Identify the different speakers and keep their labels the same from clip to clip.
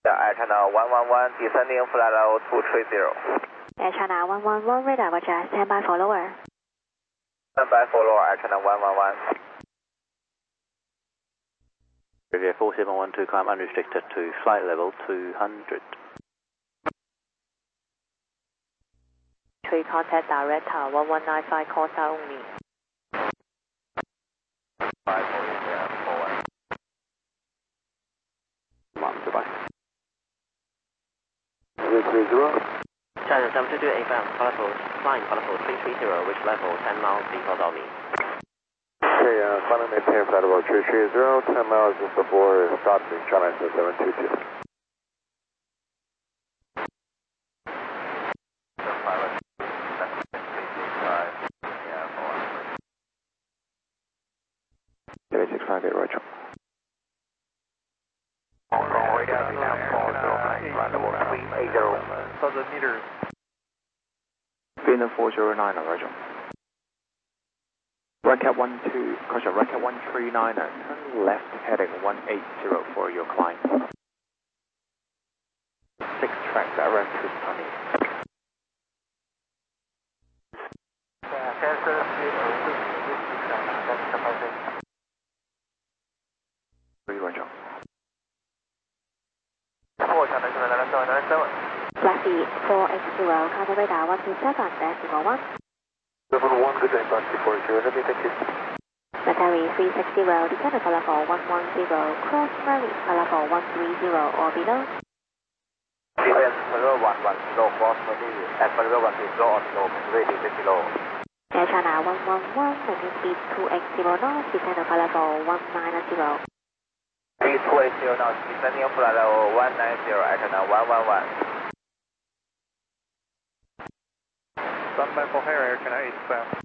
Speaker 1: Air China 111, descending flight level 230.
Speaker 2: Air China 111, radar roger, stand by for lower.
Speaker 1: Stand by for lower, Air China 111.
Speaker 3: Riviera 4712, climb unrestricted to flight level 200.
Speaker 2: 3 contact direct 1195 Costa only.
Speaker 3: goodbye.
Speaker 1: 330.
Speaker 3: China 722 AFM, flying Colorful 330, which level 10 miles before Dolby.
Speaker 1: Okay, final maintain flight level 330, 10 miles just before stopping China 722.
Speaker 4: Delay 658, Roger.
Speaker 1: meters.
Speaker 4: Vietnam 409, Roger. Runcat 12, caution, Runcat 139, turn left heading 180 for your climb. 6 track direct to Sunny. Roger.
Speaker 2: Flashy 480, counter radar 127.1.
Speaker 1: 71, good day, Flashy 480, let me thank you.
Speaker 2: Battery 360, descend to level 110, cross Murray, level 130 or below.
Speaker 1: Descend to level 110, cross Murray, at level 130 or below, ready 50 below.
Speaker 2: Air China 111, maintain speed 280 knots, descend to level 190.
Speaker 1: Speed 280 knots, descending flight level 190, Air China 111. Standby for higher, Air China 85.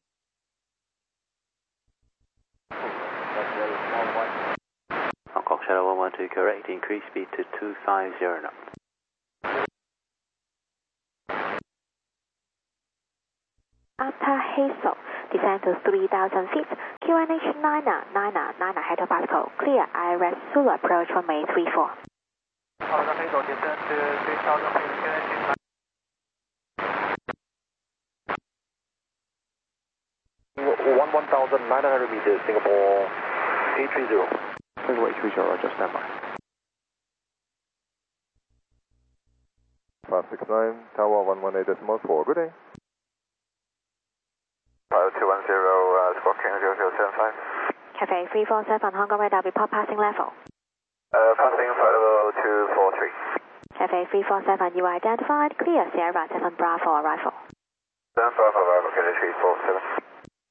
Speaker 3: Hong Kong Shadow 112, correct, increase speed to 250 knots.
Speaker 2: After Hazel, descend to 3,000 feet, QNH 9 hectopascal, clear IRS Zulu approach runway 34.
Speaker 1: After Hazel, descend to 3,000 feet, QNH 9. 1,900 meters, Singapore 830.
Speaker 4: Singapore 830, Roger, stand by.
Speaker 1: 569, Tower 118.4, good day. 5210, Squawking 0075.
Speaker 2: Cafe 347, Hong Kong radar report passing level.
Speaker 1: Passing flight level 243.
Speaker 2: Cafe 347, you are identified, clear Sierra 7 Bravo arrival.
Speaker 1: 7 Bravo arrival, okay, 347.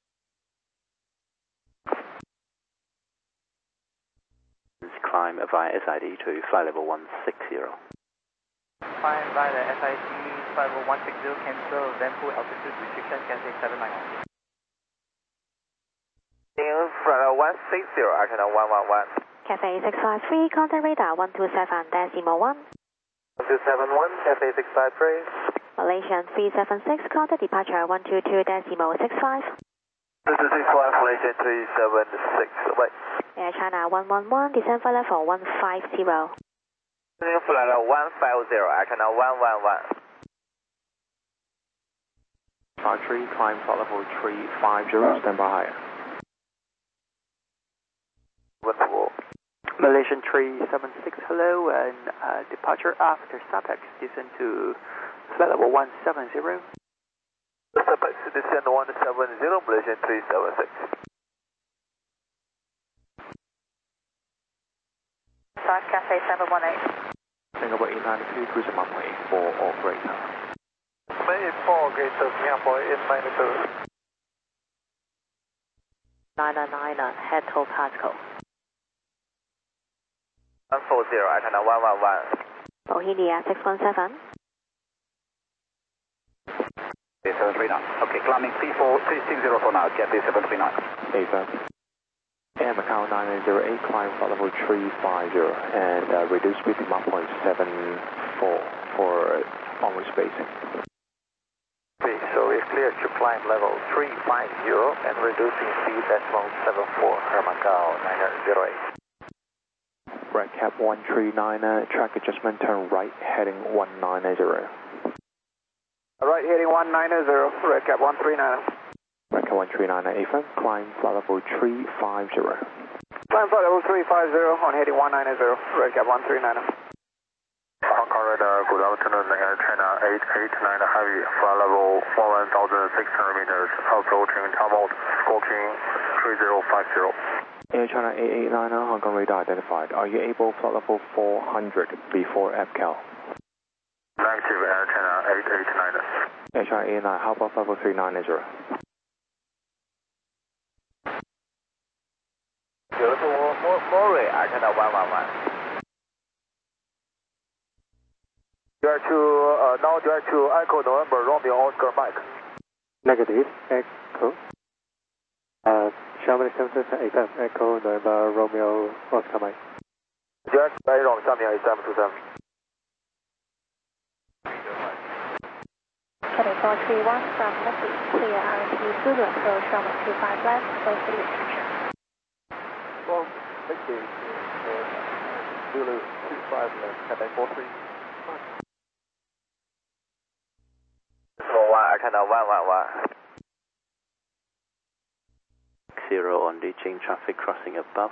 Speaker 3: Climb via SID to flight level 160.
Speaker 1: Climb via the SID, flight level 160, cancel, then full altitude restriction, cancel 7 miles. In flight level 160, Air China 111.
Speaker 2: Cafe 653, contact radar 127.1.
Speaker 1: 271, Cafe 653.
Speaker 2: Malaysian 376, contact departure 122.65.
Speaker 1: 2265, Malaysian 376, wait.
Speaker 2: Air China 111, descend flight level 150.
Speaker 1: Descending flight level 150, Air China 111.
Speaker 4: Archery, climb flight level 350, stand by higher.
Speaker 5: Malaysian 376, hello, and departure after SAPEX, descend to flight level 170.
Speaker 1: SAPEX, descend 170, Malaysian 376.
Speaker 2: Start Cafe 718.
Speaker 4: Singapore 892, cruising runway 4 operator.
Speaker 1: Runway 4, Greater Singapore 892.
Speaker 2: 9 hectopascal.
Speaker 1: 140, Air China 111.
Speaker 2: Bohemia 617.
Speaker 1: 739. Okay, climbing 360 for now, get 739.
Speaker 4: AFM. Air Macau 9808, climb flight level 350, and reduce speed to 1.74 for onward spacing.
Speaker 1: Okay, so it's clear to climb level 350 and reducing speed decimal 74, Air Macau 9808.
Speaker 4: Red Cap 139, track adjustment, turn right, heading 190.
Speaker 5: Right, heading 190, Red Cap 139.
Speaker 4: Red Cap 139, affirm, climb flight level 350.
Speaker 5: Climb flight level 350 on heading 190, Red Cap 139.
Speaker 6: Hong Kong radar, good afternoon, Air China 889 Heavy, flight level 11,600 meters, approaching tower mode, scorching 3050.
Speaker 4: Air China 889, Hong Kong radar identified. Are you able flight level 400 before EPCAL?
Speaker 6: Negative, Air China 889.
Speaker 4: Air China 889, how about level 390?
Speaker 1: Murray, Air China 111.
Speaker 6: Direct to, now direct to Echo November, Romeo Oscar Mike.
Speaker 7: Negative, Echo. Xiaomi 727, Echo November, Romeo Oscar Mike.
Speaker 6: Direct to Aeron, Xiaomi 727.
Speaker 2: Cathay 431 from Lucky, clear RMP Zulu approach from 25 left, for city restriction.
Speaker 1: Well, thank you. Zulu 25 left, Cathay 43. 1, Air China 111.
Speaker 3: 0 on reaching traffic crossing above.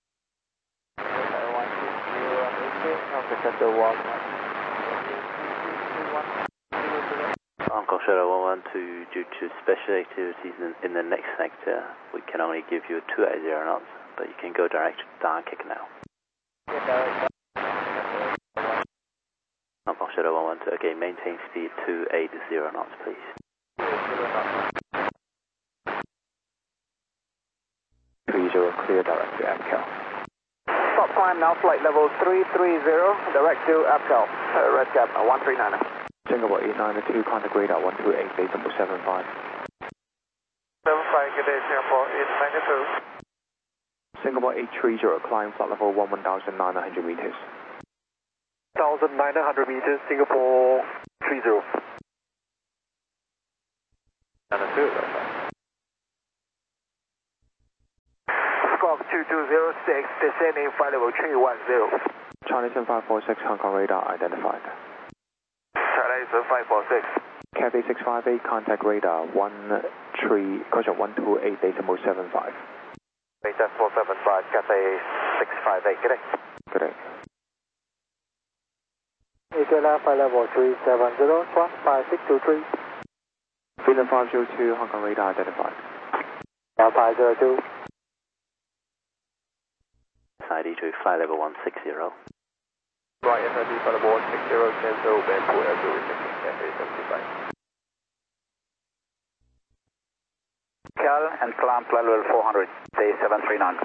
Speaker 3: Hong Shadow 112, due to special activities in the next sector, we can only give you 280 knots, but you can go direct to Darkick now. Hong Kong Shadow 112, again, maintain speed 280 knots, please.
Speaker 4: 30, clear direct to EPCAL.
Speaker 5: Stop climb now, flight level 330, direct to EPCAL, Red Cap 139.
Speaker 4: Singapore 892, contact radar 128, decimal 75.
Speaker 6: 75, good day, Singapore 892.
Speaker 4: Singapore 830, climb flight level 1,900 meters.
Speaker 6: 1,900 meters, Singapore 30. Squawk 2206, descending flight level 310.
Speaker 4: China 7546, Hong Kong radar identified.
Speaker 6: China 7546.
Speaker 4: Cathay 658, contact radar 128, decimal 75.
Speaker 6: Beta 475, Cathay 658, good day.
Speaker 4: Good day.
Speaker 7: Eagle flight level 370, 5623.
Speaker 4: Freedom 502, Hong Kong radar identified.
Speaker 7: 502.
Speaker 3: SID to flight level 160.
Speaker 1: Right, SID flight level 160, cancel, Bamboo Air restriction, Cathay 75.
Speaker 5: Cal and climb flight level 400, say 739.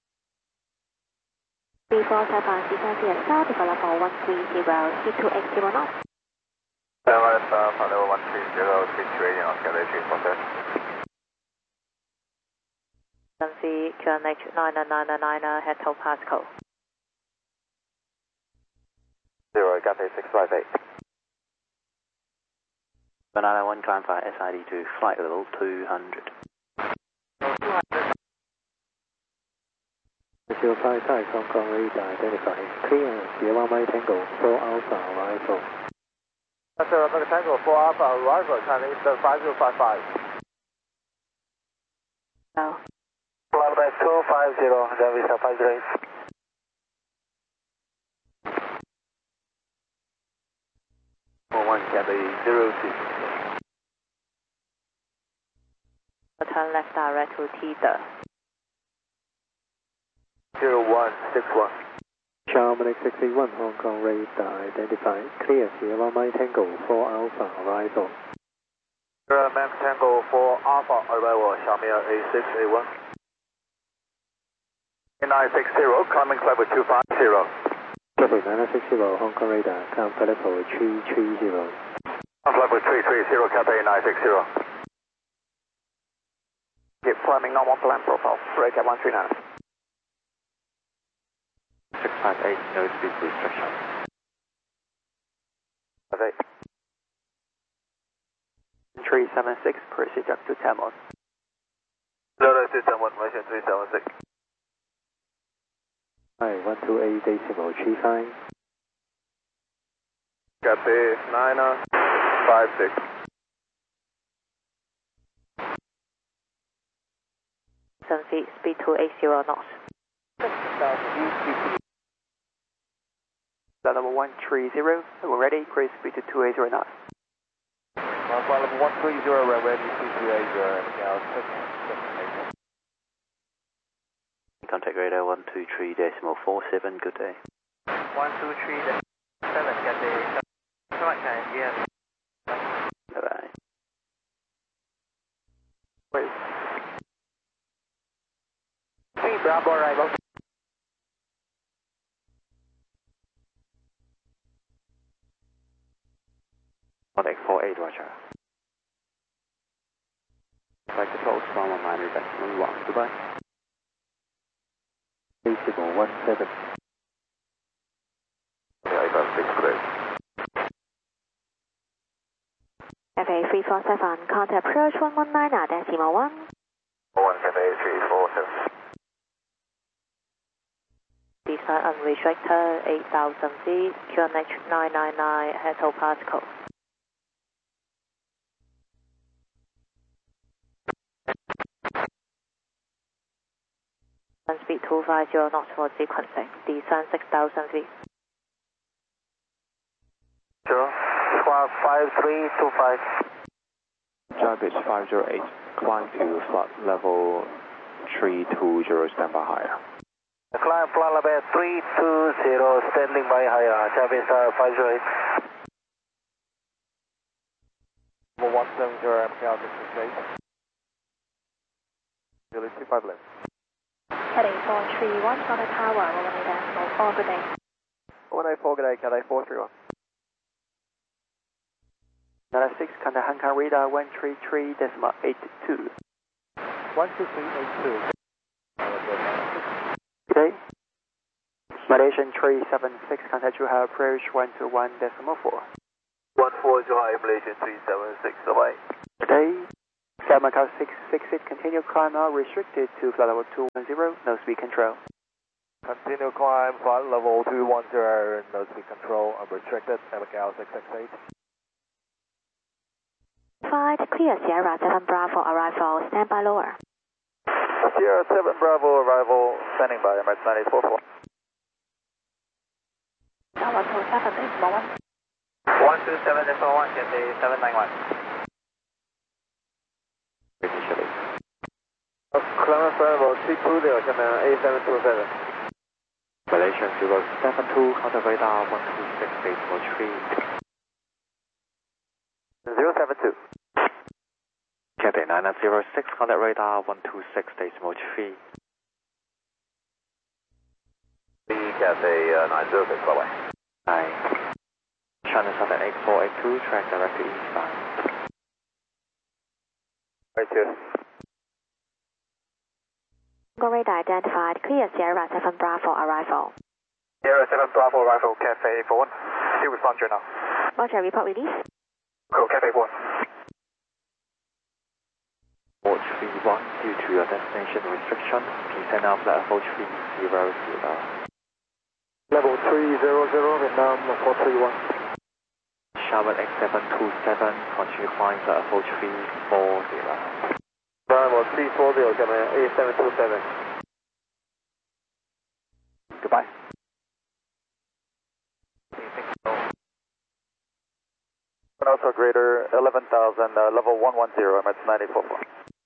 Speaker 2: Before Taiwan descent south, develop 130, C280 knots.
Speaker 1: Flight level 130, situating on Cathay 346.
Speaker 2: QNH 9999, head to Pascal.
Speaker 6: 0, Cathay 658.
Speaker 3: Banana 1, climb via SID to flight level 200.
Speaker 7: 05 Hong Kong radar identified. Clear, Sierra Mike Tango, 4 Alpha arrival.
Speaker 1: Sierra Tango 4 Alpha arrival, Chinese 5055.
Speaker 2: Oh.
Speaker 6: Flight back 250, then Visa 53.
Speaker 1: Cathay 06.
Speaker 2: Turn left direct to Tida.
Speaker 1: 0161.
Speaker 7: Xiaomi 61 Hong Kong radar identified. Clear, Sierra Mike Tango, 4 Alpha arrival.
Speaker 1: Sierra Mike Tango 4 Alpha arrival, Xiaomi A6A1.
Speaker 6: 960, climbing flight level 250.
Speaker 7: Cathay 960 Hong Kong radar, climb flight level 330.
Speaker 6: Flight level 330, Cathay 960.
Speaker 5: Keep climbing normal climb profile, Red Cap 139.
Speaker 1: 658, no speed restriction.
Speaker 5: Okay. 376, proceed up to Tamos.
Speaker 6: No, 371, Malaysian 376.
Speaker 7: Hi, 128.35.
Speaker 6: Cathay 956.
Speaker 2: 7 feet, speed 280 knots.
Speaker 5: Flight level 130, we're ready, cruise speed to 280 knots.
Speaker 1: Flight level 130, we're ready, speed 280, McAl 678.
Speaker 3: Contact radar 123.47, good day.
Speaker 1: 123.7, Cathay. Correct, and yes.
Speaker 3: Bye-bye.
Speaker 5: Wait.
Speaker 1: 3 Bravo arrival.
Speaker 4: Contact 48, Roger. Flight control 119.1, goodbye. Decimal 17.
Speaker 6: Yeah, I got 6 today.
Speaker 2: FA 347, contact approach 119 decimal 1.
Speaker 6: 1 Cathay 347.
Speaker 2: Descent unrestricted, 8,000 feet, QNH 999, Heto particle. Speed 250 knots for sequencing, descent 6,000 feet.
Speaker 6: Sure. Squawk 5325.
Speaker 4: Jarvis 508, climb to flight level 320, stand by higher.
Speaker 6: Climb flight level 320, standing by higher. Jarvis 508.
Speaker 1: 170, McAl 668. Julie 25 left.
Speaker 2: Heading 431 for the tower, 184, good day.
Speaker 5: 184, good day, Cathay 431. 96, contact Hong Kong radar 133.82.
Speaker 1: 12382.
Speaker 5: Good day. Malaysian 376, contact Juhai approach 121.4.
Speaker 6: 14 July, Malaysian 376, bye-bye.
Speaker 5: Good day. Sky Macau 668, continue climb now, restricted to flight level 210, no speed control.
Speaker 1: Continue climb, flight level 210, no speed control, unrestricted, McAl 668.
Speaker 2: Flight clear, Sierra 7 Bravo arrival, stand by lower.
Speaker 6: Sierra 7 Bravo arrival, standing by, Emirates 9844.
Speaker 2: 127, decimal 1.
Speaker 1: 127.1, Cathay 791.
Speaker 4: Initially.
Speaker 6: Climb flight level 320, China A727.
Speaker 4: Malaysian 072, contact radar 126.3.
Speaker 6: 072.
Speaker 4: Cathay 906, contact radar 126.3.
Speaker 6: Cathay 906, bye-bye.
Speaker 4: Hi. China Southern 8482, track directly eastbound.
Speaker 6: Right here.
Speaker 2: Go radar identified, clear Sierra 7 Bravo arrival.
Speaker 6: Sierra 7 Bravo arrival, Cathay 41. Still respond now.
Speaker 2: Roger, report release.
Speaker 6: Go, Cathay 4.
Speaker 4: 431, due to your destination restriction, please send out flight level 300.
Speaker 6: Level 300, Vietnam 431.
Speaker 4: Sharman X727, continue climb flight level 340.
Speaker 6: Level 340, China A727.
Speaker 4: Goodbye.
Speaker 6: Also greater 11,000, level 110, Emirates 944.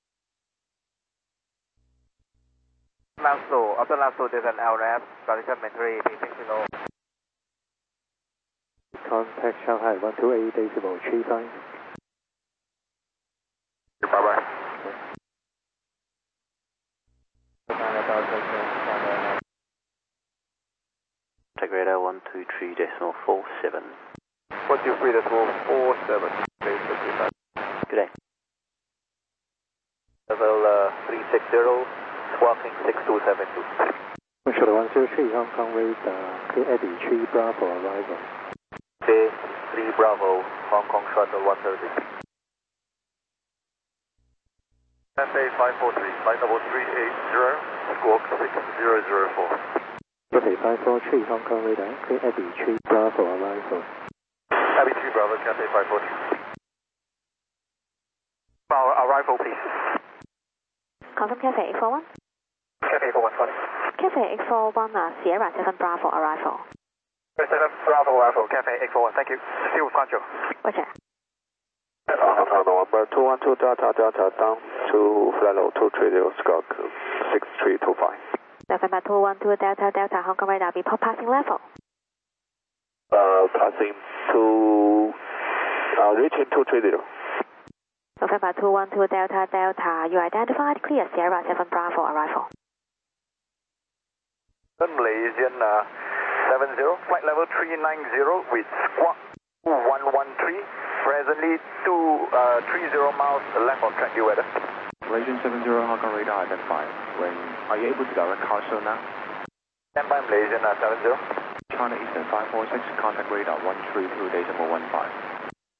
Speaker 1: Last slow, after last slow there's an LRAP, condition mentally, pacing below.
Speaker 7: Contact Shanghai 128.35.
Speaker 6: Bye-bye.
Speaker 3: Contact radar 123.47.
Speaker 6: 123.47.
Speaker 3: Good day.
Speaker 6: Level 360, squawking 6272.
Speaker 7: Shuttle 103, Hong Kong radar, clear Eddie 3 Bravo arrival.
Speaker 6: Day 3 Bravo, Hong Kong Shuttle 130. Cathay 543, flight level 380, squawk 6004.
Speaker 7: Cathay 543 Hong Kong radar, clear Abbey 3 Bravo arrival.
Speaker 6: Abbey 3 Bravo, Cathay 543. Arrival, please.
Speaker 2: Confirm Cathay 841.
Speaker 6: Cathay 841, sorry.
Speaker 2: Cathay 841, Sierra 7 Bravo arrival.
Speaker 6: 7 Bravo arrival, Cathay 841, thank you. Still with Guangzhou.
Speaker 2: Roger.
Speaker 4: November 212 Delta Delta down to flight level 230 Scout 6325.
Speaker 2: November 212 Delta Delta Hong Kong radar report passing level.
Speaker 4: Passing to reaching 230.
Speaker 2: November 212 Delta Delta, you identified clear Sierra 7 Bravo arrival.
Speaker 6: Malaysian 70, flight level 390 with squawk 113, presently 230 miles left of track, due weather.
Speaker 4: Malaysian 70 Hong Kong radar identified. When are you able to direct Carso now?
Speaker 6: Stand by Malaysian 70.
Speaker 4: China Eastern 546, contact radar 132.15.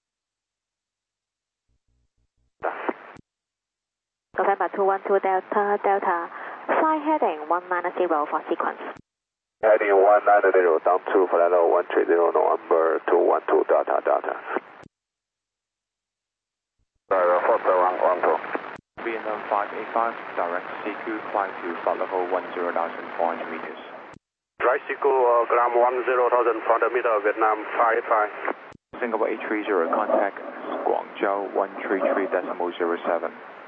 Speaker 2: November 212 Delta Delta, fly heading 190 for sequence.
Speaker 4: Heading 190 down to flight level 130 November 212 Delta Delta. Vietnam 585, direct CQ, climb to flight level 10,400 meters.
Speaker 6: Right CQ, climb 10,400 meters, Vietnam 585.
Speaker 4: Singapore 830, contact Guangzhou 133.07.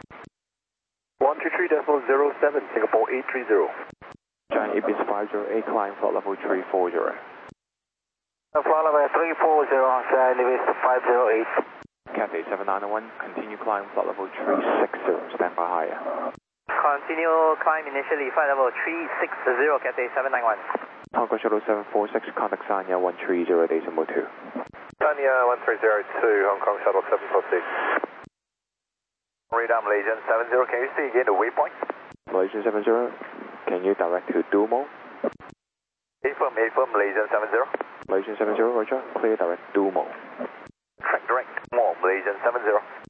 Speaker 6: 133.07, Singapore 830.
Speaker 4: China Ibis 508, climb flight level 340.
Speaker 1: Flight level 340, China Ibis 508.
Speaker 4: Cathay 791, continue climb flight level 360, stand by higher.
Speaker 1: Continue climb initially, flight level 360, Cathay 791.
Speaker 4: Hong Kong Shuttle 746, contact Sanya 130.2.
Speaker 6: Sanya 1302, Hong Kong Shuttle 746. Radar Malaysian 70, can you see again the waypoint?
Speaker 4: Malaysian 70, can you direct to Dumo?
Speaker 6: Affirm, Malaysian 70.
Speaker 4: Malaysian 70, roger, clear direct Dumo.
Speaker 6: Track direct, more, Malaysian 70.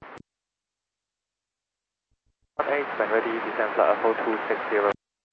Speaker 1: 8, stand ready, descend flight level 260.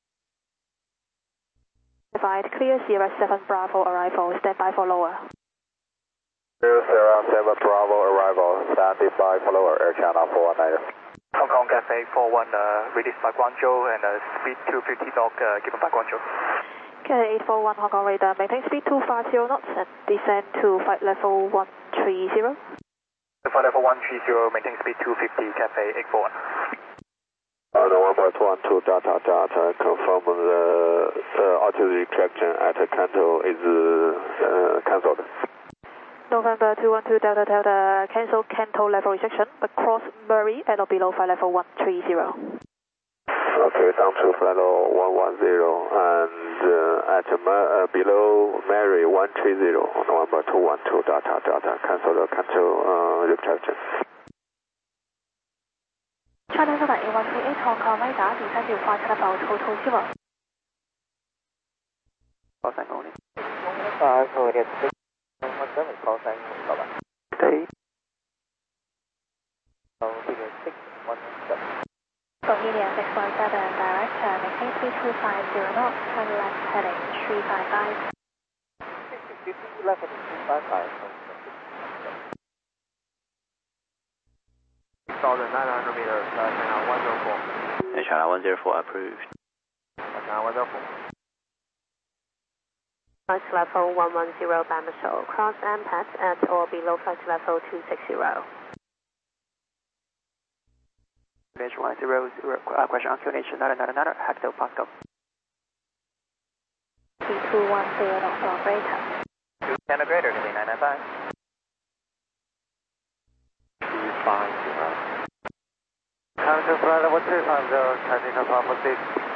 Speaker 2: Identified clear Sierra 7 Bravo arrival, stand by for lower.
Speaker 6: Sierra 7 Bravo arrival, standing by for lower, Air China 419. Hong Kong Cathay 41, released by Guangzhou and speed 250 knots given by Guangzhou.
Speaker 2: Cathay 841 Hong Kong radar, maintain speed 250 knots and descend to flight level 130.
Speaker 6: Flight level 130, maintain speed 250, Cathay 841.
Speaker 4: November 212 Delta Delta, confirm the artillery traction at Canto is cancelled.
Speaker 2: November 212 Delta Delta, cancel Canto level restriction, but cross Murray at or below flight level 130.
Speaker 4: Okay, down to flight level 110 and at below Mary 130, November 212 Delta Delta, cancel the Canto retraction.
Speaker 2: China Southern A138 Hong Kong radar, descend to flight level 220.
Speaker 5: Call sign only.
Speaker 1: Call sign, bye bye.
Speaker 5: Stay.
Speaker 1: Bohemian 617.
Speaker 2: Bohemian 617, direct, maintain speed 250 knots, turn left heading 355.
Speaker 1: 50 left heading 355. 6,900 meters, China 104.
Speaker 3: And China 104 approved.
Speaker 1: China 104.
Speaker 2: Flight level 110 Bamisol, cross MPAT at or below flight level 260.
Speaker 5: QNH 100, question on QNH 999, Hector Pascal.
Speaker 2: P210 knots operator.
Speaker 1: 2 Canada greater than 995. 250. Come to flight level 250, technical Papa 6.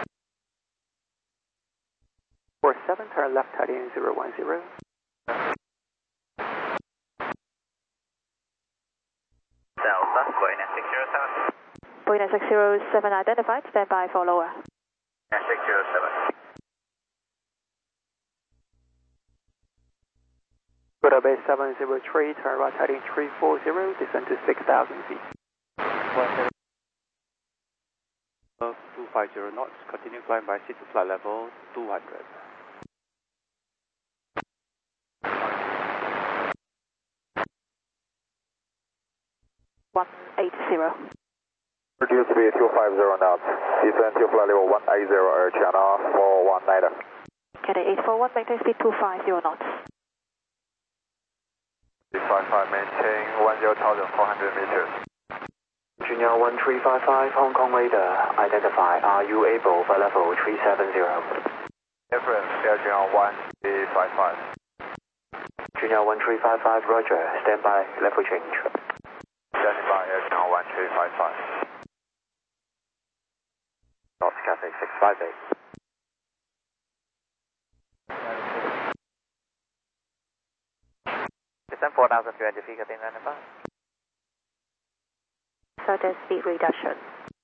Speaker 5: 47, turn left heading 010.
Speaker 1: Delta, Boeing 607.
Speaker 2: Boeing 607 identified, stand by for lower.
Speaker 1: 607.
Speaker 5: Buddha Bay 703, turn right heading 340, descend to 6,000 feet.
Speaker 3: 250 knots, continue climb by C to flight level 200.
Speaker 2: 180.
Speaker 6: Reduce speed 250 knots. Descend to flight level 180 Air Channel 419.
Speaker 2: Cathay 841, maintain speed 250 knots.
Speaker 6: 55, maintain 10,400 meters.
Speaker 8: Junior 1355, Hong Kong radar, identify, are you able for level 370?
Speaker 6: Difference, Air Channel 1355.
Speaker 8: Junior 1355, roger, stand by, level change.
Speaker 6: Standing by, Air Channel 1355. North Cathay 658.
Speaker 1: Descend 4,300 feet, Cathay 95.
Speaker 2: Certain speed reduction.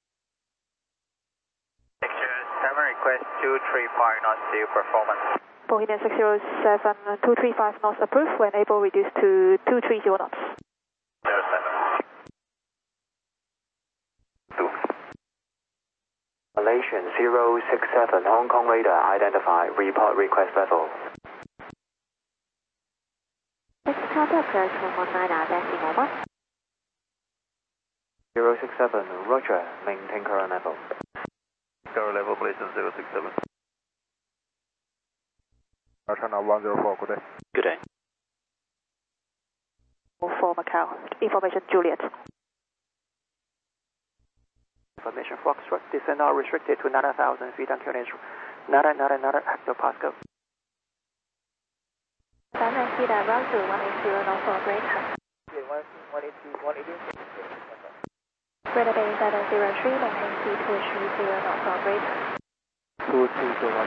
Speaker 6: Seven request 235 knots to performance.
Speaker 2: Bohemian 607, 235 knots approved. When able, reduce to 230 knots.
Speaker 6: 07.
Speaker 8: Malaysian 067, Hong Kong radar, identify, report request level.
Speaker 2: Next contact approach 119.1.
Speaker 8: 067, roger, maintain current level.
Speaker 6: Current level, Malaysian 067. Air Channel 104, good day.
Speaker 3: Good day.
Speaker 2: For Macau. Information Juliet.
Speaker 5: Information Foxtrot, descend now restricted to 9,000 feet on QNH. Nada, active passcode.
Speaker 2: Standard speed around to 180 knots for operator.
Speaker 1: 180.
Speaker 2: Radar base 703, maintain speed 230 knots for operator.
Speaker 7: 230.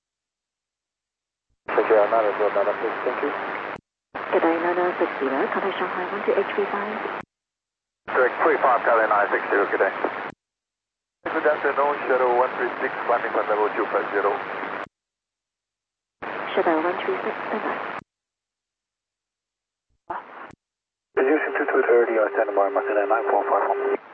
Speaker 6: Roger, 906, thank you.
Speaker 2: Cathay 960, contact Shanghai 12835.
Speaker 6: Direct 35, Cathay 960, good day. Good afternoon, Shuttle 136, climbing from level 250.
Speaker 2: Shuttle 136, standby.
Speaker 6: Reducing to 230, I stand by, Martin 9451.